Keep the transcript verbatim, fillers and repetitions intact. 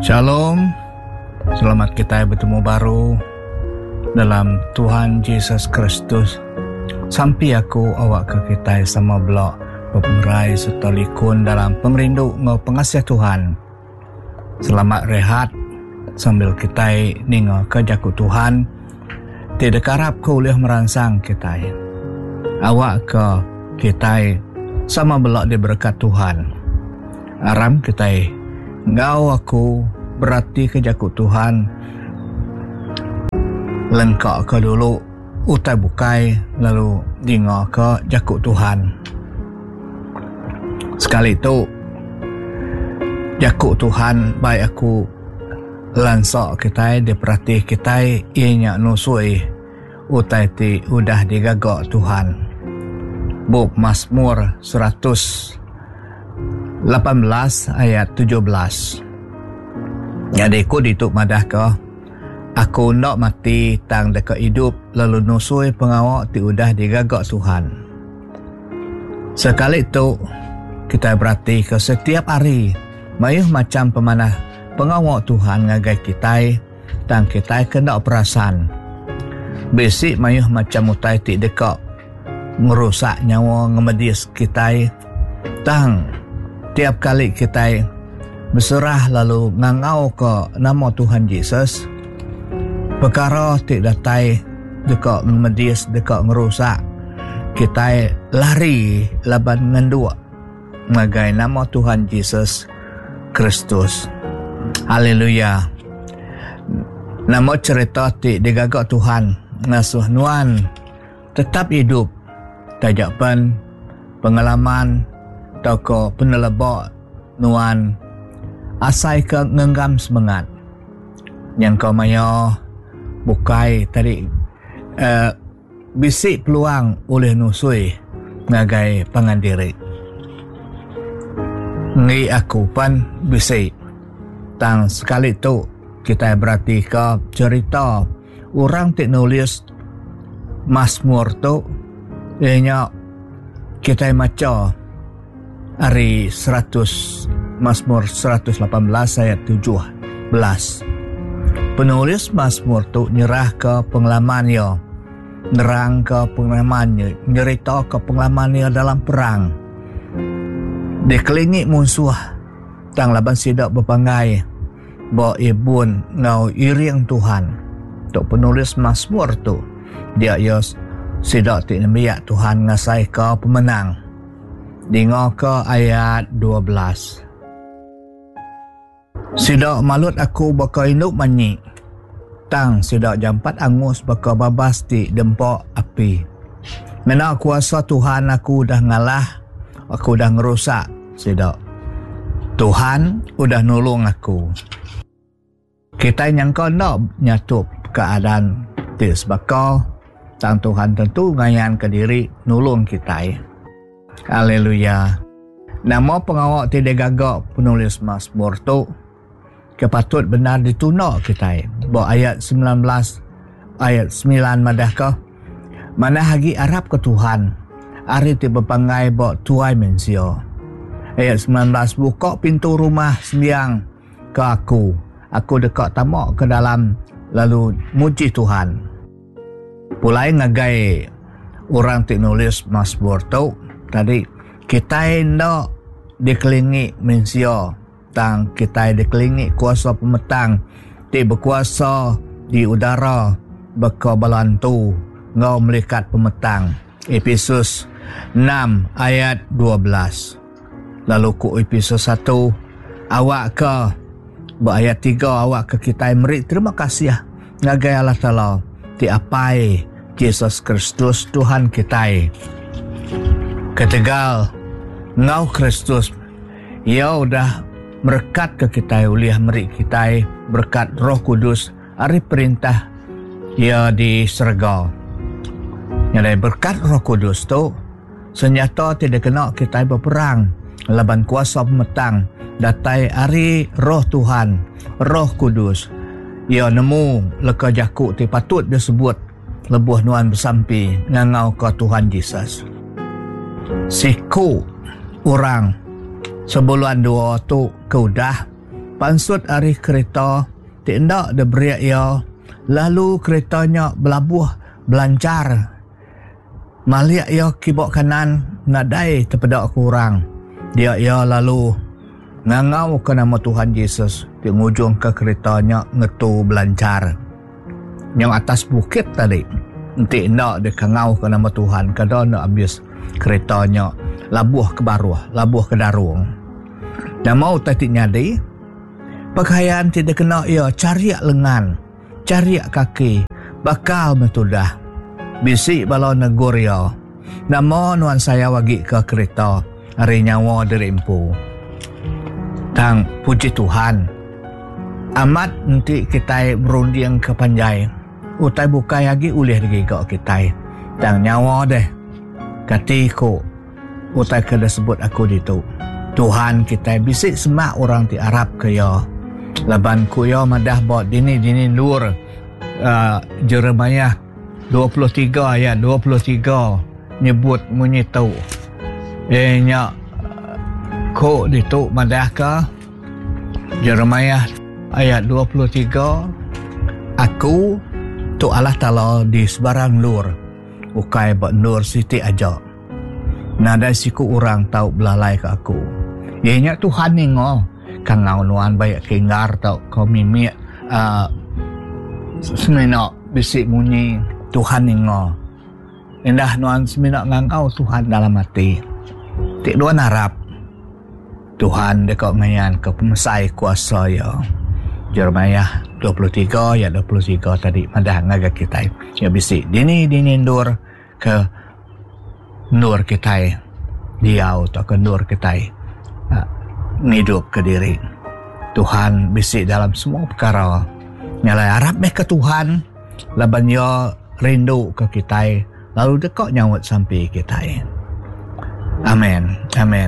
Shalom, selamat kita bertemu baru dalam Tuhan Yesus Kristus. Sampai aku awak ke kita sama blok pemerai serta likun dalam pengerindu ngau pengasih Tuhan. Selamat rehat sambil kita ningo ke jaku Tuhan. Tidak harap kau boleh merangsang kita. Awak ke kita sama blok diberkat Tuhan. Aram kita ngau aku berarti ke jaku Tuhan lengkak ke dulu utai bukai lalu dingo ke jaku Tuhan. Sekali itu jaku Tuhan baik aku lansok kita diperhati kita ianya nusui utai ti udah digagak Tuhan. Buk Mazmur seratus lapan belas ayat tujuh belas. Jadi ku dituk madah ke aku nak mati tang dekat hidup lalu nusui pengawak ti udah digagak Tuhan. Sekali itu kita berarti ke setiap hari mayuh macam pemanah pengawak Tuhan ngagai kita tang kita kena perasan. Besik mayuh macam utai ti dekat merusak nyawa ngemedis kita tang tiap kali kita berserah lalu ngangau ke nama Tuhan Yesus, perkara tidak datai dekat medis dekat merusak, kita lari laban ngendua ngagai nama Tuhan Yesus Kristus. Haleluya. Nama cerita ti digagak Tuhan ngasuh nuan tetap hidup tajapan pengalaman toko penelebak nuan asai ke ngenggam semangat yang kau mayo bukai tadi uh, bisik peluang oleh nusui ngagai pangandiri ngi aku pan bisik tang sekali tu kita berarti ke cerita orang tik nulis Mazmur tu ianya kita maca hari seratus Mazmur seratus lapan belas ayat tujuh belas. Penulis Mazmur tu nyerah ke pengalamannya, nerang ke pengalamannya, nyerita ke pengalamannya dalam perang. Dikelilingi musuh, tang laban sidak berpangai, bawa ibun ngau iring Tuhan. Tok penulis Mazmur tu, dia yos sidak ti nemiak Tuhan ngasai ke pemenang. Dengar ke ayat dua belas. Sidak malut aku baka induk manyi. Tang sidak jampat angus baka babas ti dempok api. Mena kuasa Tuhan aku dah ngalah, aku dah ngerusak sidak. Tuhan udah nolong aku. Kita nyangka nak nyatup keadaan ti sebaka tang Tuhan tentu ngayan ke diri nolong kita. Haleluya. Nama pengawak tidak gagak penulis Mazmur tu kepatut benar ditunak kita. Bawa ayat sembilan belas ayat sembilan madah ke mana hagi Arab ke Tuhan ari ti berpangai bawa tuai mensio. Ayat sembilan belas buka pintu rumah sembiang ke aku aku dekat tamak ke dalam lalu muji Tuhan. Pulai ngagai orang ti nulis Mazmur tu tadi kita hendak dikelilingi mensio tang kita dikelilingi kuasa pemetang ti berkuasa di udara beka balantu ngau melikat pemetang. Efesus enam ayat dua belas. Lalu ku Efesus satu awak ke ayat tiga awak ke kita meri terima kasih ngagai Allah Taala ti apai Yesus Kristus Tuhan kita. Ketegal ngau Kristus ia udah berkat ke kita uliah meri kita berkat Roh Kudus ari perintah ia di surga. Nyadai berkat Roh Kudus tu senjata tidak kena kita berperang laban kuasa pemetang datai ari Roh Tuhan Roh Kudus ia nemu leka jaku ti patut disebut lebuh nuan bersampi ngangau ke Tuhan Yesus. Siku orang sebulan dua tu kau dah pansut ari kereta tidak de beriak ya, lalu keretanya belabuh belancar maliak ya kibok kanan nadai terpedak kurang dia ya lalu ngangau ke nama Tuhan Yesus di ujung ke keretanya ngetu belancar yang atas bukit tadi nanti nak dia kangau ke nama Tuhan kada nak habis keretanya labuh ke baruh labuh ke darung dan mau tadi nyadi pakaian tidak kena ia cariak lengan cariak kaki bakal betudah bisik bala negur ya namo nuan saya wagi ke kereta hari nyawa dirimpu tang puji Tuhan amat nanti kita berunding ke panjai utai bukai lagi ulih lagi kau kita tang nyawa deh katiku utai kena sebut aku ditu Tuhan kita bisik semak orang ti Arab ke ya laban ku ya madah bot dini dini nur uh, Jeremiah dua puluh tiga ayat dua puluh tiga nyebut munyi tau eh nya ko ditu madah ka Jeremiah ayat dua puluh tiga aku tu Allah Ta'ala di sebarang nur ukai bot nur siti aja nada siku orang tau belalai ke aku ianya Tuhan ni ngo kangau nuan bayak kengar tau kau mimi uh, semena bisik munyi Tuhan ni ngo indah nuan semena ngangau Tuhan dalam hati tik nuan harap Tuhan dekat mayan ke pemesai kuasa ya Jeremiah dua puluh tiga ya dua puluh tiga tadi madah ngaga kita ya bisik dini dini nur ke nur kita dia atau ke nur kita uh, hidup ke diri Tuhan bisik dalam semua perkara nyalai harap meh ke Tuhan laban ya rindu ke kita lalu dekat nyawat sampai kita amin amin